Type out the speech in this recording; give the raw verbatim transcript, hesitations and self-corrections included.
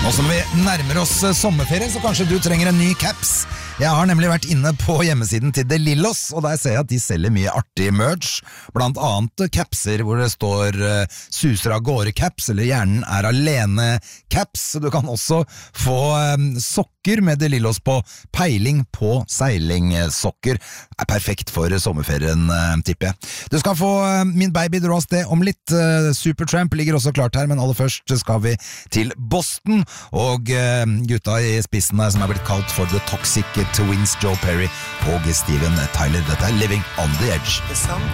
Nå som vi nærmer oss sommerferie, så kanskje du trenger en ny caps. Jeg har nemlig vært inne på hjemmesiden til De Lillos, og der ser jeg at de selger mye artig merch, blant annet capser hvor det står uh, suser av gårde caps, eller hjernen er alene caps. Du kan også få um, sokker med De Lillos på, peiling på seiling-sokker. Er perfekt for sommerferien, uh, tipper jeg. Du skal få uh, Min baby dra av sted om litt. Uh, Supertramp ligger også klart her, men aller først skal vi til Boston, og uh, gutta i spissen her som er blitt kalt for The Toxic Twins, Joe Perry og Steven Tyler. Dette er Living on the Edge.